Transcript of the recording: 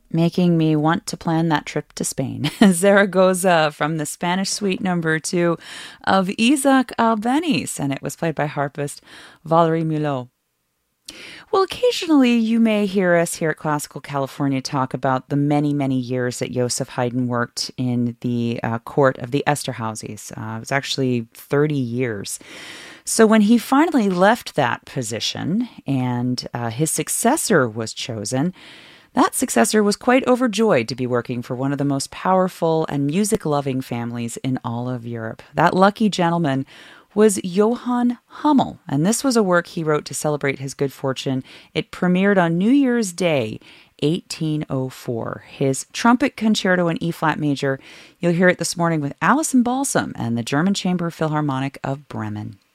making me want to plan that trip to Spain. Zaragoza from the Spanish Suite number 2 of Isaac Albeniz, and it was played by harpist Valerie Mulot. Well, occasionally you may hear us here at Classical California talk about the many, many years that Joseph Haydn worked in the court of the Esterházys. It was actually 30 years. So when he finally left that position and his successor was chosen, that successor was quite overjoyed to be working for one of the most powerful and music-loving families in all of Europe. That lucky gentleman was Johann Hummel, and this was a work he wrote to celebrate his good fortune. It premiered on New Year's Day, 1804. His Trumpet Concerto in E-flat major. You'll hear it this morning with Alison Balsam and the German Chamber Philharmonic of Bremen.